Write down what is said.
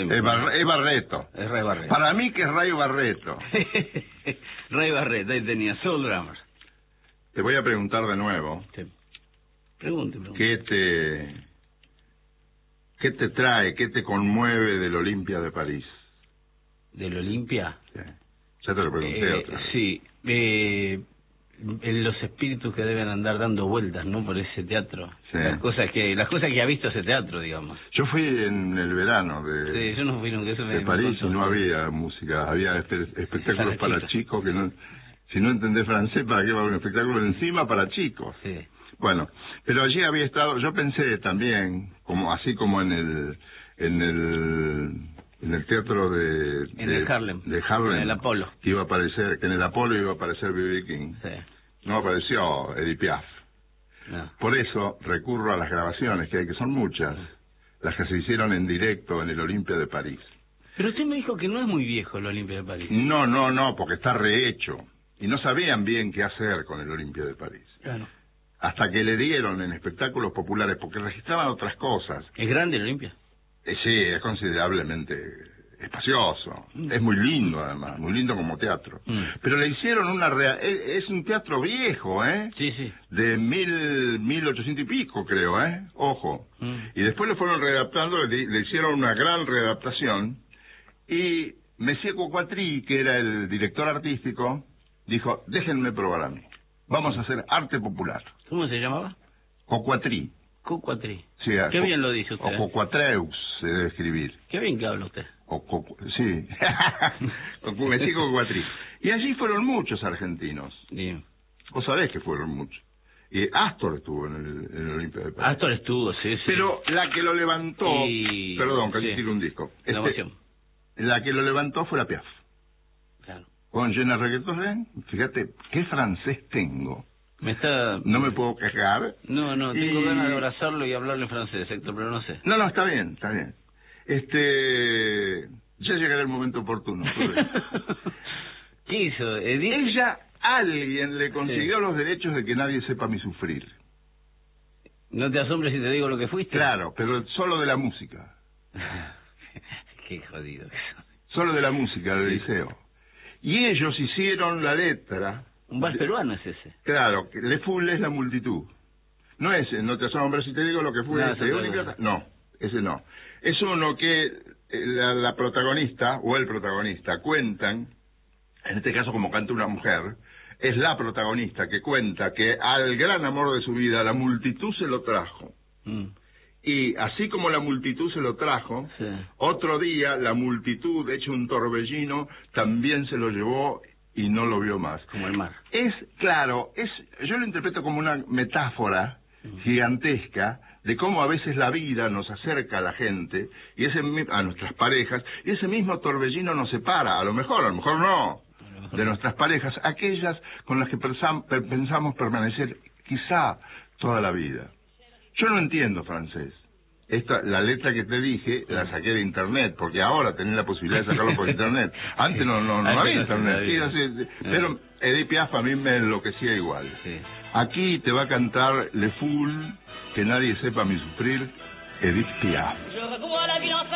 tiempo. Es Barreto. Es Ray Barreto. Para mí que es Ray Barreto. Ray Barreto, ahí tenía Soul Drummers. Te voy a preguntar de nuevo. Sí. Pregunte. ¿Qué te trae, qué te conmueve del Olimpia de París? ¿Del Olimpia? Sí. Ya te lo pregunté otra vez. Sí. Los espíritus que deben andar dando vueltas, ¿no? Por ese teatro. Sí. Las cosas que ha visto ese teatro, digamos. Yo fui en el verano Sí, yo no fui nunca. de París y no había música. Había espectáculos para chicos que no... Si no entendés francés, ¿para qué va a haber un espectáculo encima para chicos? Sí. Bueno, pero allí había estado, yo pensé también, así como en el teatro de Harlem, de Harlem, en el Apolo, que en el Apolo iba a aparecer B.B. King. Sí. No apareció Edith Piaf. No. Por eso recurro a las grabaciones que hay, que son muchas, las que se hicieron en directo en el Olimpia de París. Pero usted me dijo que no es muy viejo el Olimpia de París. No, porque está rehecho. Y no sabían bien qué hacer con el Olimpia de París. Claro. Hasta que le dieron en espectáculos populares, porque registraban otras cosas. ¿Es grande el Olimpia? Sí, es considerablemente espacioso. Es muy lindo, además, muy lindo como teatro. Pero le hicieron es un teatro viejo, ¿eh? Sí. De 1800 y pico, creo, ¿eh? Ojo. Y después lo fueron readaptando, le hicieron una gran readaptación. Y Monsieur Coquatry, que era el director artístico, dijo, déjenme probar a mí. Vamos a hacer arte popular. ¿Cómo se llamaba? Coquatry. Coquatry. Sí, Qué bien lo dice usted. O Coquatreux se debe escribir. Qué bien que habla usted. Sí. Monsieur Coquatry. Y allí fueron muchos argentinos. Bien. Vos sabés que fueron muchos. Y Astor estuvo en el Olimpia de París. Astor estuvo, sí. Pero la que lo levantó... Perdón, que tiro un disco. La emoción. La que lo levantó fue la Piaf. Claro. Con Je ne regrette rien. Fíjate, qué francés tengo. No me puedo quejar. No, tengo ganas de abrazarlo y hablarle en francés, Héctor, pero no sé. No, está bien. Ya llegará el momento oportuno. ¿Qué hizo? Alguien le consiguió los derechos de que nadie sepa mi sufrir. No te asombres si te digo lo que fuiste. Claro, pero solo de la música. Qué jodido eso. Solo de la música del liceo. Y ellos hicieron la letra. Un vals peruano es ese. Claro, que Le Foule es la multitud. No ese, no te asombres si te digo lo que fue. No, ese no. Es uno que la protagonista o el protagonista cuentan, en este caso como canta una mujer, es la protagonista que cuenta que al gran amor de su vida la multitud se lo trajo. Y así como la multitud se lo trajo, sí, otro día la multitud, hecho un torbellino, también se lo llevó y no lo vio más. Como el mar. Yo lo interpreto como una metáfora gigantesca de cómo a veces la vida nos acerca a la gente, y a nuestras parejas, y ese mismo torbellino nos separa, a lo mejor no, de nuestras parejas, aquellas con las que pensamos permanecer quizá toda la vida. Yo no entiendo francés. La letra que te dije la saqué de internet, porque ahora tenés la posibilidad de sacarlo por internet. Antes no había internet. Sí, pero Edith Piaf a mí me enloquecía igual. Sí. Aquí te va a cantar Le Foule, que nadie sepa mi sufrir, Edith Piaf.